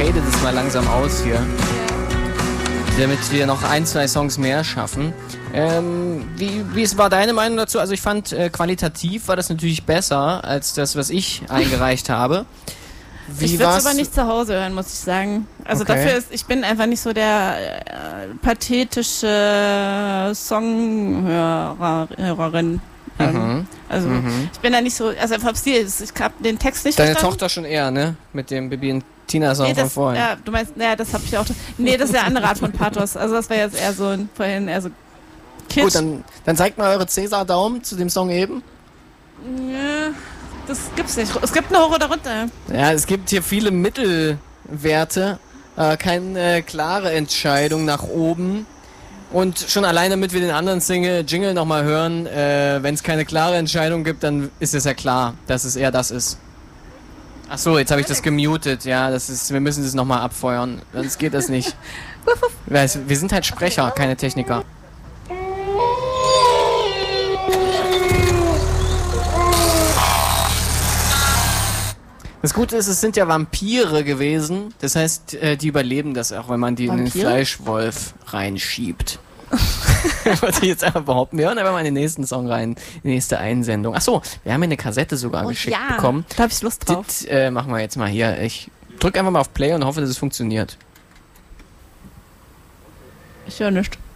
fade das mal langsam aus hier. Damit wir noch 1, 2 Songs mehr schaffen. Wie war deine Meinung dazu? Also ich fand, qualitativ war das natürlich besser als das, was ich eingereicht habe. Ich würde es aber nicht zu Hause hören, muss ich sagen. Also dafür ich bin einfach nicht so der pathetische Songhörerin. Ich bin da nicht so, also vom Stil, ich habe den Text nicht verstanden. Deine Tochter schon eher, ne? Mit dem Bibi und Tina-Song von vorhin. Ja, du meinst, naja, das habe ich auch. Nee, das ist ja eine andere Art von Pathos. Also das wäre jetzt eher so eher so Kitsch. Gut, dann zeigt mal eure Cäsar-Daumen zu dem Song eben. Ja, das gibt's nicht. Es gibt eine Hoch oder runter. Ja, es gibt hier viele Mittelwerte. Keine klare Entscheidung nach oben. Und schon allein, damit wir den anderen Jingle nochmal hören, wenn es keine klare Entscheidung gibt, dann ist es ja klar, dass es eher das ist. Ach so, jetzt habe ich das gemutet. Ja, wir müssen das nochmal abfeuern. Sonst geht das nicht. Wir sind halt Sprecher, keine Techniker. Das Gute ist, es sind ja Vampire gewesen. Das heißt, die überleben das auch, wenn man die in den Fleischwolf reinschiebt. Wollte ich jetzt einfach behaupten. Wir hören einfach mal in den nächsten Song rein, die nächste Einsendung. Achso, wir haben hier eine Kassette sogar geschickt bekommen. Da habe ich Lust drauf. Das machen wir jetzt mal hier. Ich drücke einfach mal auf Play und hoffe, dass es funktioniert. Ich höre nichts.